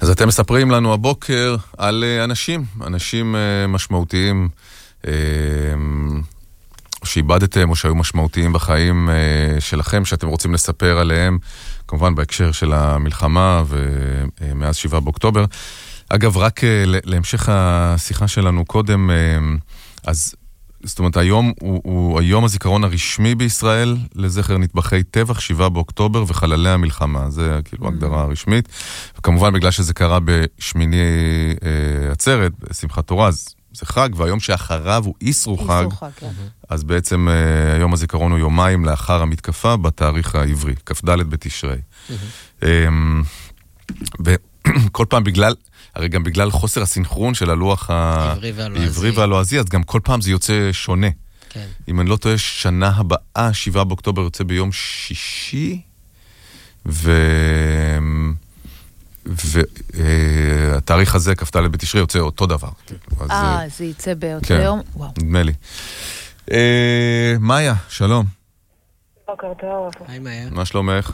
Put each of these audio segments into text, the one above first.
אז אתם מספרים לנו הבוקר על אנשים משמעותיים שאיבדתם או שהיו משמעותיים בחיים שלכם, שאתם רוצים לספר עליהם, כמובן בהקשר של המלחמה ומאז 7 באוקטובר. אגב, רק להמשך השיחה שלנו קודם, אז זאת אומרת, היום הוא היום הזיכרון הרשמי בישראל לזכר נטבחי טבח 7 באוקטובר וחללי המלחמה. זה כאילו הגדרה הרשמית. וכמובן, בגלל שזה קרה בשמיני עצרת, בשמחת תורה, זה חג, והיום שאחריו הוא איסרו חג. כן. אז בעצם היום הזיכרון הוא יומיים לאחר המתקפה בתאריך העברי, כ"ד בתשרי. וכל פעם הרי גם בגלל חוסר הסינכרון של הלוח העברי והלועזי, אז גם כל פעם זה יוצא שונה. כן. אם אני לא טועה, שנה הבאה, 7 באוקטובר יוצא ביום שישי, והתאריך הזה, כ"ד בתשרי, יוצא אותו דבר. זה יצא באותו יום? וואו. נדמה לי. מאיה, שלום. בוקר טוב. היי מאיה. מה שלומך?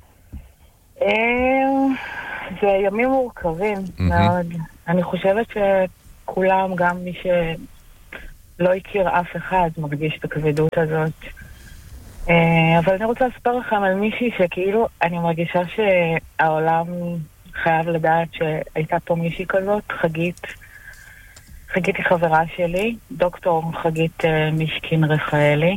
זה ימים מורכבים מאוד. אני חושבת שכולם, גם מי שלא הכיר אף אחד, מרגיש את הכבדות הזאת. אבל אני רוצה לספר לכם על מישהי שכאילו אני מרגישה שהעולם חייב לדעת שהייתה פה מישהי כזאת, חגית. חגית היא חברה שלי, דוקטור חגית מישקין רפאלי.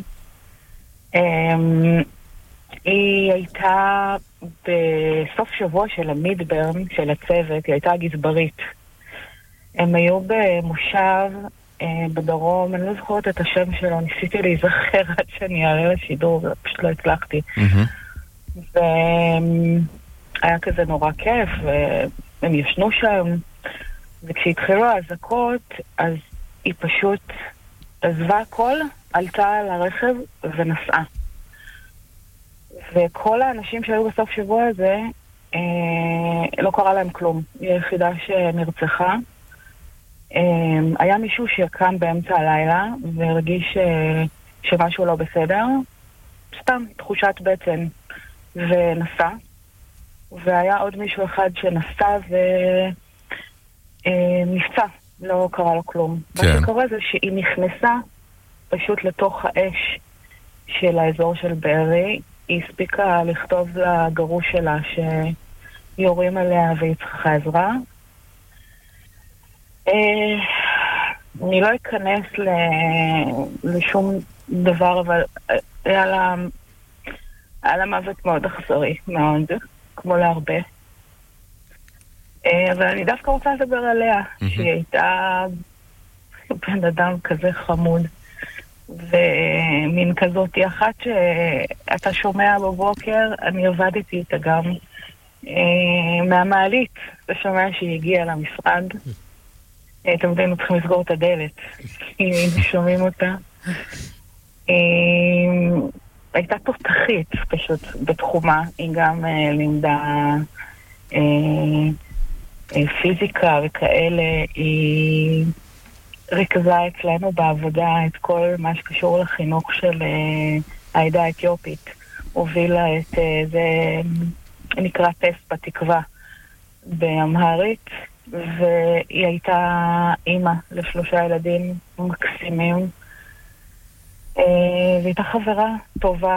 היא הייתה בסוף שבוע של המידברן, של הצוות, היא הייתה הגזברית. הם היו במושב בדרום, אני לא זוכרת את השם שלו, ניסיתי להיזכר עד שאני אעלה לשידור, ופשוט לא הצלחתי. והיה כזה נורא כיף, והם ישנו שם, וכשהתחילו האזעקות, אז היא פשוט עזבה הכל, עלתה על הרכב ונסעה. וכל האנשים שהיו בסוף שבוע הזה, לא קרה להם כלום. היא היחידה שנרצחה. היה מישהו שקם באמצע הלילה והרגיש שמשהו לא בסדר. סתם, תחושת בטן. ונסע. והיה עוד מישהו אחד שנסע ונפצע. לא קרה לו כלום. כן. מה שקורה זה שהיא נכנסה פשוט לתוך האש של האזור של בארי. היא הספיקה לכתוב לגרוש שלה שיורים עליה והיא צריכה עזרה. אני לא אכנס לשום דבר, אבל היה לה מוות מאוד אכזרי, מאוד, כמו להרבה. אבל אני דווקא רוצה לדבר עליה, שהיא הייתה בן אדם כזה חמוד. ומין כזאת אחת שאתה שומע בבוקר, אני עבדתי איתה גם מהמעלית, אתה שומע שהיא הגיעה למשרד, אתם יודעים, צריכים לסגור את הדלת, כי שומעים אותה. הייתה תותחית פשוט בתחומה, היא גם לימדה פיזיקה וכאלה, היא ריכזה אצלנו בעבודה את כל מה שקשור לחינוך של העדה האתיופית. הובילה את זה נקרא טסט בתקווה באמהרית, והיא הייתה אימא ל3 ילדים מקסימים, והייתה חברה טובה.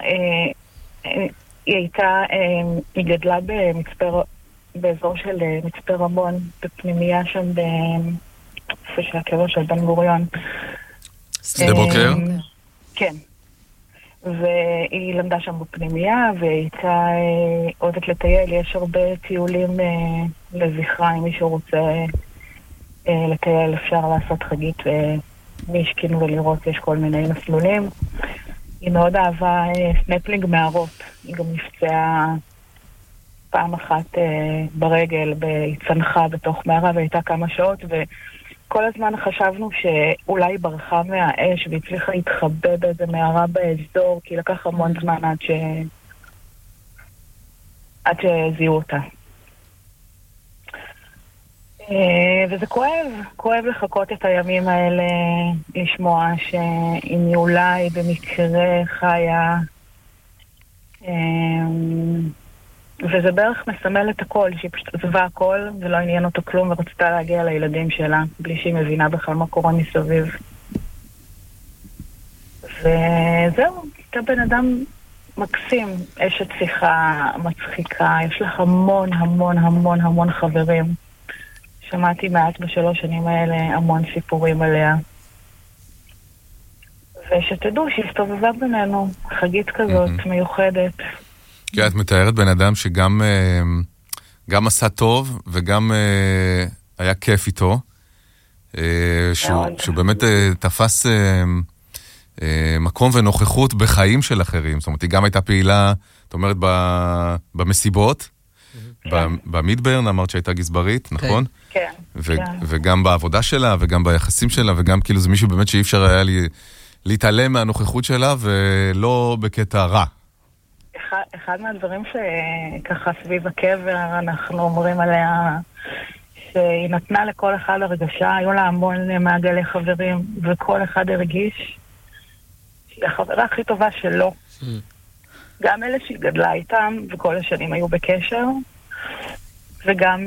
היא גדלה באזור של מצפה רמון, בפנימייה שם של הקבר של בן גוריון. שדה בוקר? כן. והיא למדה שם בפנימייה, והיא הייתה אוהבת לטייל. יש הרבה טיולים לזכרה, אם מישהו רוצה לטייל, אפשר לעשות חגית ומישקין ולראות, יש כל מיני מסלולים. היא מאוד אהבה סנפלינג מערות. היא גם נפצעה פעם אחת ברגל, היא צנחה בתוך מערה, והייתה כמה שעות, כל הזמן חשבנו שאולי היא ברחה מהאש והצליחה להתחבא באיזה מערה באזור, כי לקח המון זמן עד שזיהו אותה. וזה כואב לחכות את הימים האלה, לשמוע שאם היא אולי במקרה חיה, וזה בערך מסמל את הכל, שהיא פשוט עזבה הכל ולא עניין אותו כלום ורצתה להגיע לילדים שלה, בלי שהיא מבינה בכלל מה קורה מסביב. וזהו, אתה בן אדם מקסים, אשת שיחה מצחיקה, יש לך המון המון המון המון חברים. שמעתי מעט בשלוש שנים האלה המון סיפורים עליה. ושתדעו שהסתובבה בינינו חגית כזאת, מיוחדת. כן, את מתארת בן אדם שגם גם עשה טוב וגם היה כיף איתו, שהוא באמת תפס מקום ונוכחות בחיים של אחרים. זאת אומרת, היא גם הייתה פעילה, זאת אומרת, במסיבות, במידברן, אמרת שהייתה גזברית, נכון? כן. וגם בעבודה שלה, וגם ביחסים שלה, וגם כאילו זה מישהו באמת שאי אפשר היה להתעלם מהנוכחות שלה, ולא בקטע רע. אחד מהדברים שככה סביב הקבר, אנחנו אומרים עליה, שהיא נתנה לכל אחד הרגשה, היו לה המון מעגלי חברים, וכל אחד הרגיש שהיא החברה הכי טובה שלו. גם אלה שהיא גדלה איתם, וכל השנים היו בקשר, וגם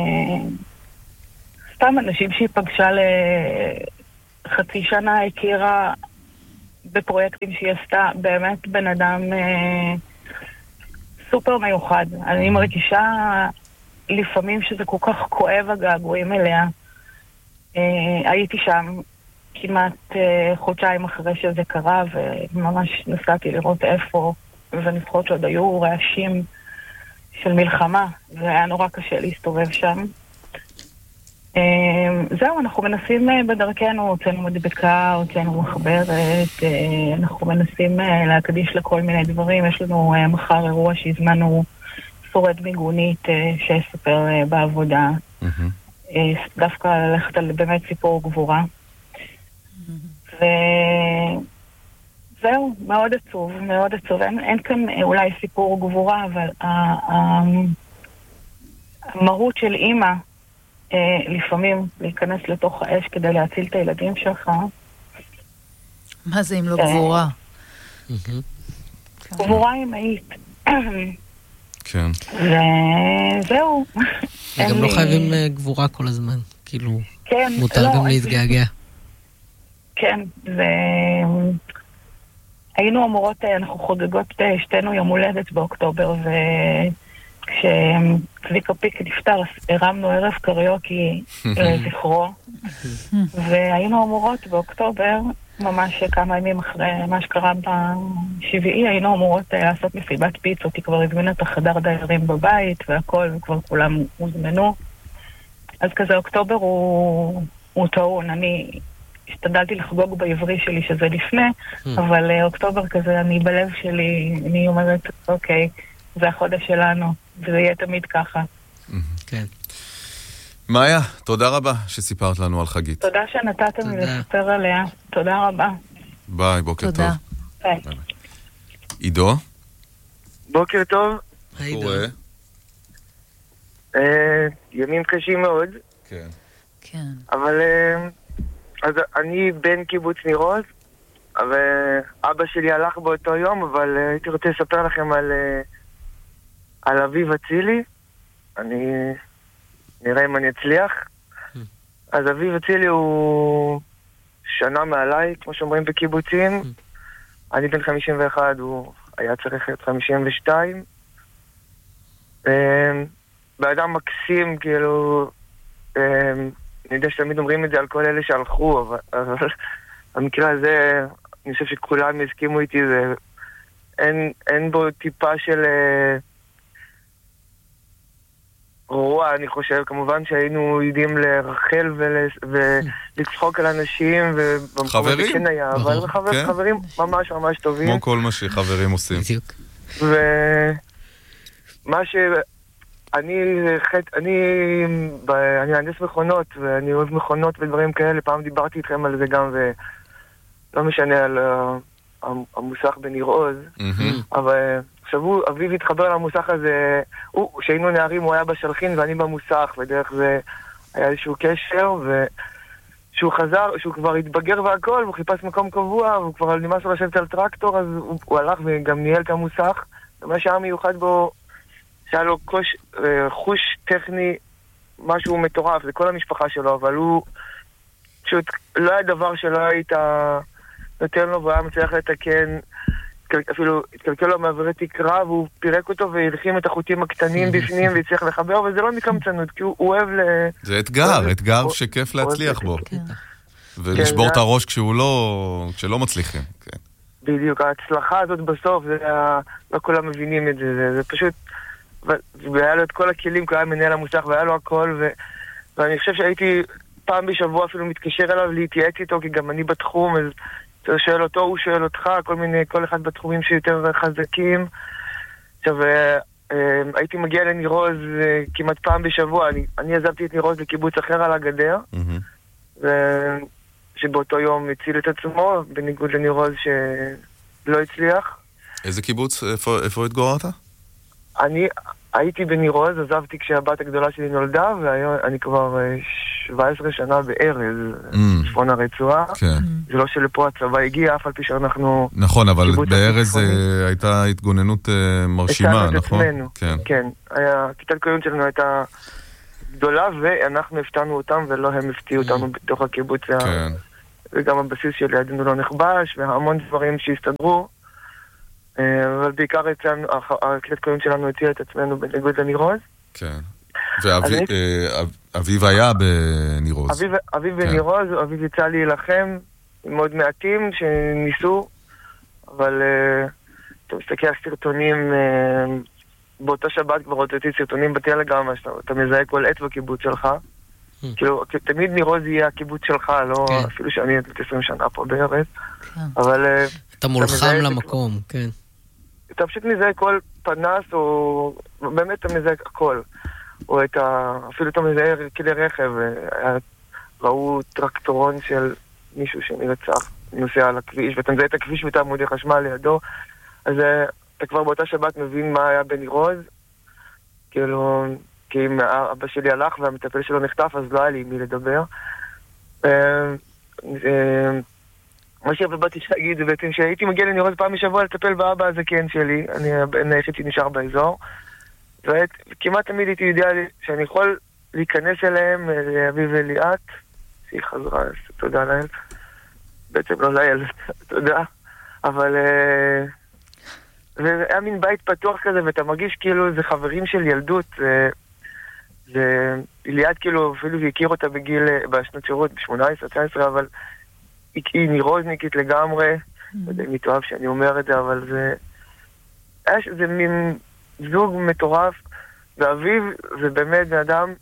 סתם אנשים שהיא פגשה לחצי שנה, הכירה בפרויקטים שהיא עשתה, באמת בן אדם סופר מיוחד. אני מרגישה לפעמים שזה כל כך כואב הגעגועים אליה. הייתי שם כמעט חודשיים אחרי שזה קרה, וממש נסעתי לראות איפה, ואני זוכרת שעוד היו רעשים של מלחמה, והיה נורא קשה להסתובב שם. זהו, אנחנו מנסים בדרכנו, הוצאנו מדבקה, הוצאנו מחברת, אנחנו מנסים להקדיש לכל מיני דברים. יש לנו מחר אירוע שהזמנו שורד מיגונית שיספר בעבודה, דווקא ללכת על באמת סיפור גבורה. וזהו, מאוד עצוב, מאוד עצוב. אין כאן אולי סיפור גבורה, אבל המהות של אימא, לפעמים להיכנס לתוך האש כדי להציל את הילדים שלך. מה זה אם לא גבורה? גבורה אימהית. כן. וזהו. גם לא חייבים גבורה כל הזמן, כאילו, מותר גם להתגעגע. כן, היינו אמורות, אנחנו חוגגות שתינו יום הולדת באוקטובר, כשצביקה פיק נפטר, הרמנו ערב קריוקי לזכרו, והיינו אמורות באוקטובר, ממש כמה ימים אחרי מה שקרה בשביעי, היינו אמורות לעשות מסיבת פיצות, היא כבר הזמינה את החדר דיירים בבית והכל, וכבר כולם הוזמנו. אז כזה אוקטובר הוא טעון, אני השתדלתי לחגוג בעברי שלי שזה לפני, אבל אוקטובר כזה, אני בלב שלי, אני אומרת, אוקיי, זה החודש שלנו, וזה יהיה תמיד ככה. כן. מאיה, תודה רבה שסיפרת לנו על חגית. תודה שנתתם לי לספר עליה. תודה רבה. ביי, בוקר טוב. ביי. עידו? בוקר טוב. קורה. ימים קשים מאוד. כן. כן. אבל אז אני בן קיבוץ ניר עוז, ואבא שלי הלך באותו יום, אבל הייתי רוצה לספר לכם על אביב אצילי. אני נראה אם אני אצליח. אז אביב אצילי הוא שנה מעליי, כמו שאומרים בקיבוצים. אני בן 51, הוא היה צריך להיות 52. באדם מקסים, כאילו, אני יודע שתמיד אומרים את זה על כל אלה שהלכו, אבל המקרה הזה, אני חושב שכולם הסכימו איתי, אין בו טיפה של רוע, אני חושב. כמובן שהיינו יודעים לרחל ולצחוק על אנשים, חברים? כן היה, אבל חברים ממש ממש טובים. כמו כל מה שחברים עושים. ומה אני מהנדס מכונות, ואני אוהב מכונות ודברים כאלה. פעם דיברתי איתכם על זה גם, ולא משנה על המוסך בניר עוז, אבל עכשיו אביב התחבר למוסך הזה, כשהיינו נערים הוא היה בשלחין ואני במוסך, ודרך זה היה איזשהו קשר, וכשהוא חזר, שהוא כבר התבגר והכל, והוא חיפש מקום קבוע, והוא כבר נמאס לו לשבת על טרקטור, אז הוא הלך וגם ניהל את המוסך. ומה שהיה מיוחד בו, שהיה לו חוש טכני, משהו מטורף, זה כל המשפחה שלו, אבל הוא פשוט לא היה דבר שלא היית נותן לו, והוא היה מצליח לתקן, אפילו התקלקל לו מעברי תקרה, והוא פירק אותו והלחים את החוטים הקטנים בפנים, והצליח לחבר, אבל זה לא מקמצנות, כי הוא אוהב זה אתגר שכיף להצליח בו. ולשבור את הראש כשלא מצליחים. בדיוק, ההצלחה הזאת בסוף, לא כולם מבינים את זה, זה פשוט, והיה לו את כל הכלים, כי הוא היה מנהל המוסך, והיה לו הכל, ואני חושב שהייתי פעם בשבוע אפילו מתקשר אליו להתייעץ איתו, כי גם אני בתחום, אז אתה שואל אותו, הוא שואל אותך, כל אחד בתחומים שיותר חזקים. עכשיו, הייתי מגיע לניר עוז כמעט פעם בשבוע, אני עזבתי את ניר עוז לקיבוץ אחר על הגדר, שבאותו יום הציל את עצמו, בניגוד לניר עוז שלא הצליח. איזה קיבוץ? איפה התגוררת? אני הייתי בניר עוז, עזבתי כשהבת הגדולה שלי נולדה, והיום אני כבר 17 שנה בארז, צפון הרצועה. זה לא שלפה הצבא הגיע, אף על פי שאנחנו... נכון, אבל בארז הייתה התגוננות מרשימה, נכון? כן, כיתת כוננות שלנו הייתה גדולה, ואנחנו הפתענו אותם, ולא הם הפתיעו אותנו בתוך הקיבוץ. וגם הבסיס שלידינו לא נכבש, והמון דברים שהסתדרו. אבל בעיקר הכיתת כוננות שלנו הציעה את עצמנו בניגוד לניר עוז. כן. ואביב היה בניר עוז. אביב בניר עוז, אביב יצא להילחם עם עוד מעטים שניסו, אבל אתה מסתכל על סרטונים, באותה שבת כבר הוצאתי סרטונים בטלגרם, אתה מזהה כל עת בקיבוץ שלך. כאילו, תמיד ניר עוז יהיה הקיבוץ שלך, לא אפילו שאני 20 שנה פה בארץ. אבל... אתה מולחם למקום, כן. אתה פשוט מזהה כל פנס, או באמת אתה מזהה הכל. או אפילו אתה מזהה כלי רכב, ראו טרקטורון של מישהו שנרצח, נוסע על הכביש, ואתה מזהה את הכביש ואת עמודי חשמל לידו, אז אתה כבר באותה שבת מבין מה היה בניר עוז, כאילו, כי אם אבא שלי הלך והמטפל שלו נחטף, אז לא היה לי מי לדבר. מה שבאתי להגיד זה בעצם שהייתי מגיע לניר עוז פעם בשבוע לטפל באבא הזקן שלי, אני הבן היחיד שנשאר באזור, וכמעט תמיד הייתי יודע שאני יכול להיכנס אליהם, לאביב וליאת, שהיא חזרה, תודה להם, בעצם לא לילד, תודה, אבל זה היה מין בית פתוח כזה, ואתה מרגיש כאילו זה חברים של ילדות, ליאת כאילו אפילו הכיר אותה בשנות שירות, ב-18-19, אבל היא נירוזניקית לגמרי, לא יודע אם היא תאהב שאני אומר את זה, אבל זה מין זוג מטורף, ואביב זה באמת בן אדם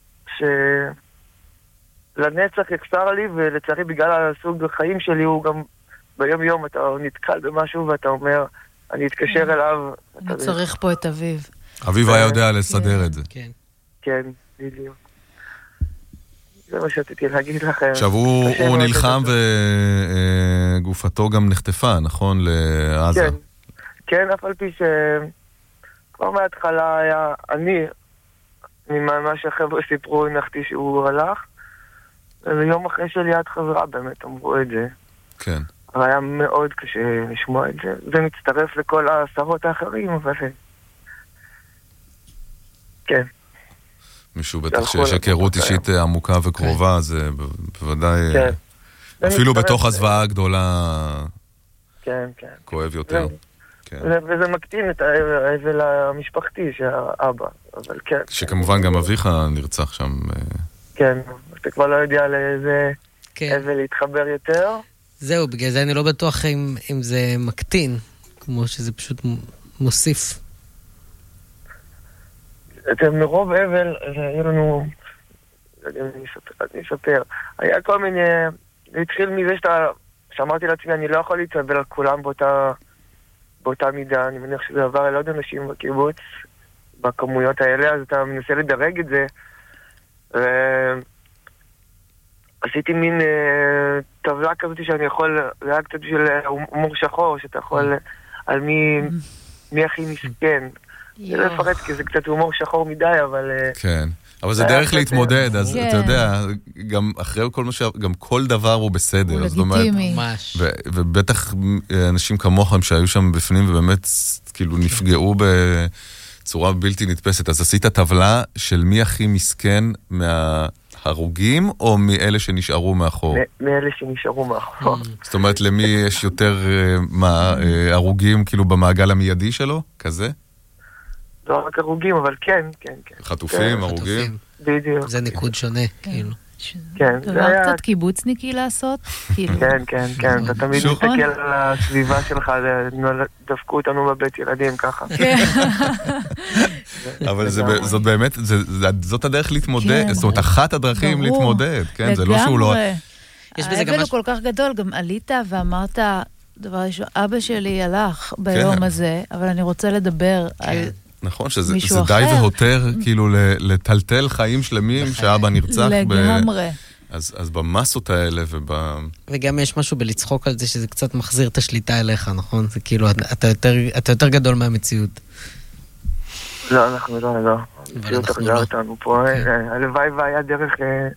שלנצח יחסר לי, ולצערי בגלל הסוג החיים שלי הוא גם ביום יום אתה נתקל במשהו ואתה אומר, אני אתקשר אליו. אני צריך פה את אביב. אביב היה יודע לסדר את זה. כן, בדיוק. זה מה שרציתי להגיד לכם. עכשיו, הוא נלחם וגופתו גם נחטפה, נכון? לעזה. כן, אף על פי שכבר מההתחלה היה ממה שהחבר'ה סיפרו, הנחתי שהוא הלך, ויום אחרי שליאת חזרה באמת אמרו את זה. כן. אבל היה מאוד קשה לשמוע את זה. זה מצטרף לכל העשרות האחרים, אבל כן. מישהו בטח שיש היכרות אישית עמוקה וקרובה, זה בוודאי, אפילו בתוך הזוועה הגדולה, כואב יותר. וזה מקטין את האבל המשפחתי שהאבא, אבל כן. שכמובן גם אביך נרצח שם. כן, אתה כבר לא יודע לאיזה אבל להתחבר יותר. זהו, בגלל זה אני לא בטוח אם זה מקטין, כמו שזה פשוט מוסיף. מרוב אבל, היה לנו, אני אספר, היה כל מיני, זה התחיל מזה שאמרתי לעצמי, אני לא יכול להתאבל על כולם באותה מידה, אני מניח שזה עבר אל עוד אנשים בקיבוץ, בכמויות האלה, אז אתה מנסה לדרג את זה, ועשיתי מין טבלה כזאת שאני יכול, זה היה קצת של הומור שחור, שאתה יכול, על מי הכי מסכן. זה לא לפרט, כי זה קצת הומור שחור מדי, אבל... כן, אבל זה דרך להתמודד, אז אתה יודע, גם אחרי כל מה גם כל דבר הוא בסדר. הוא לגיטימי. ובטח אנשים כמוכם שהיו שם בפנים, ובאמת כאילו נפגעו צורה בלתי נתפסת. אז עשית טבלה של מי הכי מסכן מההרוגים, או מאלה שנשארו מאחור? מאלה שנשארו מאחור. זאת אומרת, למי יש יותר הרוגים כאילו במעגל המיידי שלו? כזה? לא רק הרוגים, אבל כן. חטופים, הרוגים? בדיוק. זה ניקוד שונה, כאילו. כן, זה היה קצת קיבוצניקי לעשות? כן, אתה תמיד מסתכל על הסביבה שלך, דפקו אותנו בבית ילדים ככה. אבל זאת באמת, זאת הדרך להתמודד, זאת אומרת, אחת הדרכים להתמודד, כן, זה לא שהוא לא... האבל הוא כל כך גדול, גם עלית ואמרת, דבר ראשון, אבא שלי הלך ביום הזה, אבל אני רוצה לדבר על... נכון, שזה די והותר, כאילו, לטלטל חיים שלמים שאבא נרצח. לגמרי. אז במסות האלה וגם יש משהו בלצחוק על זה, שזה קצת מחזיר את השליטה אליך, נכון? זה כאילו, אתה יותר גדול מהמציאות. לא, אנחנו לא. המציאות הרגעה אותנו פה. הלוואי והיה דרך...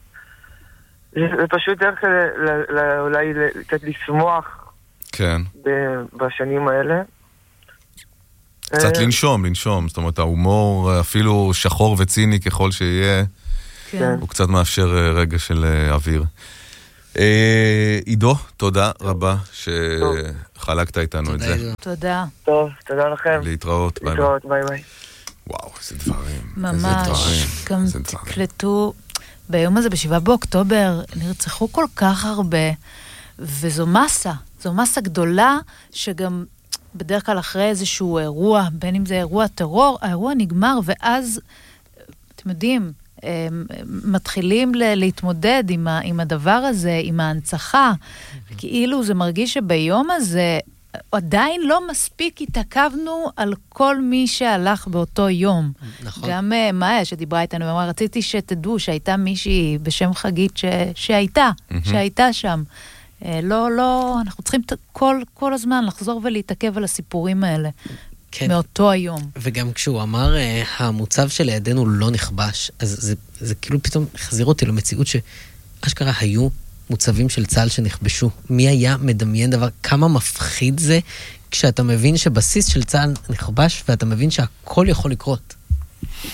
זה פשוט דרך אולי קצת לשמוח. כן. בשנים האלה. קצת לנשום, זאת אומרת, ההומור אפילו שחור וציני ככל שיהיה, הוא קצת מאפשר רגע של אוויר. עידו, תודה רבה שחלקת איתנו את זה. תודה. טוב, תודה לכם. להתראות, ביי. וואו, איזה דברים. ממש, גם תקלטו, ביום הזה, ב7 באוקטובר, נרצחו כל כך הרבה, וזו מסה גדולה, שגם... בדרך כלל אחרי איזשהו אירוע, בין אם זה אירוע טרור, האירוע נגמר, ואז, אתם יודעים, מתחילים להתמודד עם הדבר הזה, עם ההנצחה, כאילו זה מרגיש שביום הזה, עדיין לא מספיק התעכבנו על כל מי שהלך באותו יום. נכון. גם מאיה שדיברה איתנו, ואמרה, רציתי שתדעו שהייתה מישהי בשם חגית שהייתה שם. לא, אנחנו צריכים כל הזמן לחזור ולהתעכב על הסיפורים האלה. כן. מאותו היום. וגם כשהוא אמר, המוצב שלידינו לא נכבש, אז זה כאילו פתאום החזיר אותי למציאות שאשכרה היו מוצבים של צה"ל שנכבשו. מי היה מדמיין דבר? כמה מפחיד זה כשאתה מבין שבסיס של צה"ל נכבש, ואתה מבין שהכל יכול לקרות.